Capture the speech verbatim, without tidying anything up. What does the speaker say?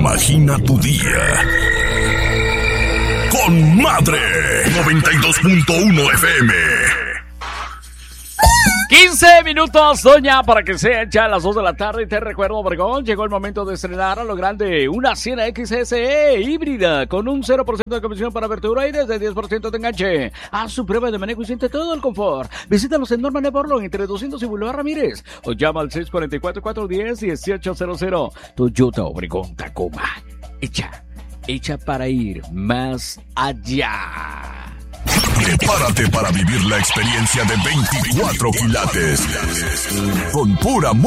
Imagina tu día con Madre noventa y dos punto uno F M. quince minutos, doña, para que se echa a las dos de la tarde. Y te recuerdo, Obregón, llegó el momento de estrenar a lo grande una Siena X S E híbrida con un cero por ciento de comisión para abertura y desde diez por ciento de enganche. Haz su prueba de manejo y siente todo el confort. Visítanos en Norman Eborlon entre doscientos y Boulevard Ramírez o llama al seis cuatro cuatro, cuatro uno cero, uno ocho cero cero. Toyota Obregón Tacoma. Hecha, hecha para ir más allá. Prepárate para vivir la experiencia de veinticuatro quilates con pura música.